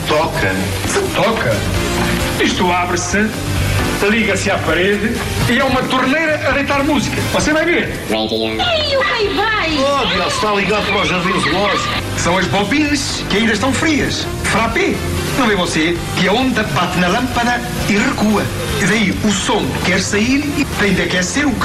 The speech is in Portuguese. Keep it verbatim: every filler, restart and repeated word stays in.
toca. Se toca? Isto abre-se, liga-se à parede e é uma torneira a deitar música. Você vai ver. Ei, o rei vai! Oh, Deus, está ligado para o jardim zoológico. São as bobines que ainda estão frias. Frappé. Não vê você que a onda bate na lâmpada e recua. E daí o som quer sair e tem de aquecer o